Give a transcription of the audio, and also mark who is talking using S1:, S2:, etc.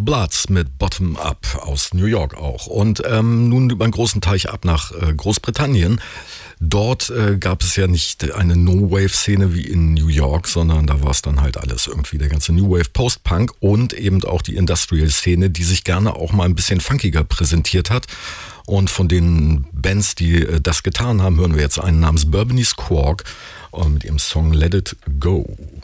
S1: Bloods mit Bottom Up aus New York auch. Und nun über einen großen Teich ab nach Großbritannien. Dort gab es ja nicht eine No-Wave-Szene wie in New York, sondern da war es dann halt alles irgendwie, der ganze New Wave Post-Punk und eben auch die Industrial-Szene, die sich gerne auch mal ein bisschen funkiger präsentiert hat. Und von den Bands, die das getan haben, hören wir jetzt einen namens Bourbony Squawk mit ihrem Song Let It Go.